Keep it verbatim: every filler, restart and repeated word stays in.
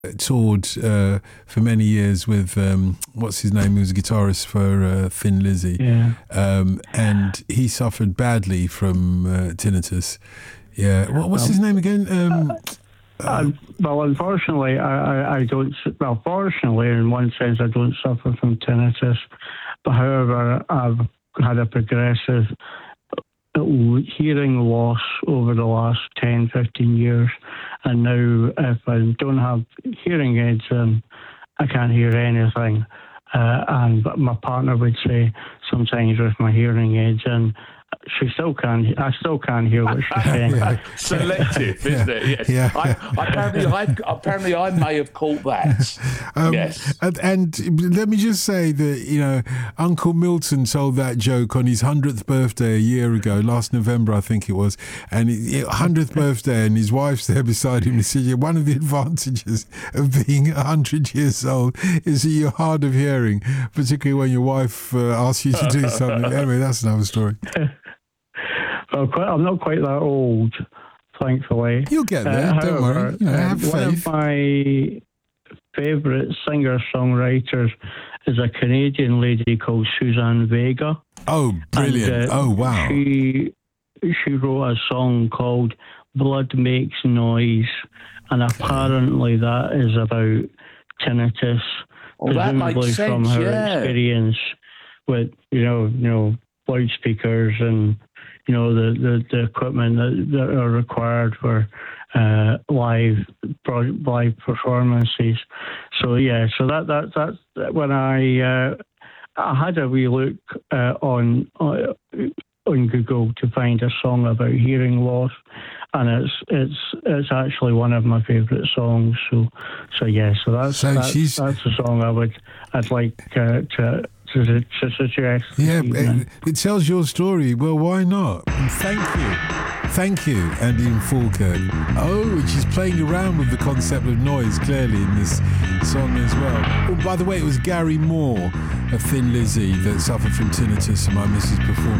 toured uh, for many years with um, what's his name, who was a guitarist for uh, Thin Lizzy, yeah. um, and he suffered badly from uh, tinnitus. Yeah, what, what's um, his name again? Um, uh, well, unfortunately, I, I, I don't. Well, fortunately, in one sense, I don't suffer from tinnitus. But however, I've had a progressive hearing loss over the last ten, fifteen years. And now if I don't have hearing aids, um, I can't hear anything. Uh, and my partner would say sometimes with my hearing aids, and she still can't. I still can't hear what she's saying. Yeah. Selective, isn't it? Yes. Yeah. I, apparently, I apparently I may have caught that. Um, yes. And, and let me just say that, you know, Uncle Milton told that joke on his hundredth birthday a year ago, last November, I think it was. And it, hundredth birthday, and his wife's there beside him. He said, yeah, one of the advantages of being one hundred years old is that you're hard of hearing, particularly when your wife uh, asks you to do something. Anyway, that's another story. Well, quite, I'm not quite that old, thankfully. You'll get there, uh, don't however, worry. You know, have uh, one faith. of my favourite singer-songwriters is a Canadian lady called Suzanne Vega. Oh, brilliant. And, uh, oh, wow. She, she wrote a song called Blood Makes Noise, and apparently that is about tinnitus, well, that makes presumably sense, from her yeah. experience with, you know, you know, loudspeakers and, you know, the, the, the equipment that, that are required for uh, live live performances. So yeah, so that that that's when I uh, I had a wee look uh, on uh, on Google to find a song about hearing loss, and it's it's it's actually one of my favourite songs. So so yeah, so that's so that's, she's... that's a song I would I'd like uh, to. To, to suggest. Yeah, it, it tells your story. Well, why not? And thank you. Thank you, Andy and Falkirk. Oh, and she's playing around with the concept of noise, clearly, in this song as well. Oh, by the way, it was Gary Moore of Thin Lizzy that suffered from tinnitus, and my missus performed